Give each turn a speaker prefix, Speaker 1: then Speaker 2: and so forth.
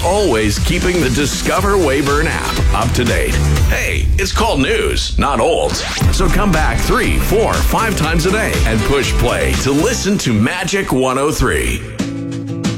Speaker 1: always keeping the Discover Wayburn app up to date. Hey, it's called news, not old. So come back 3, 4, 5 times a day and push play to listen to Magic 103.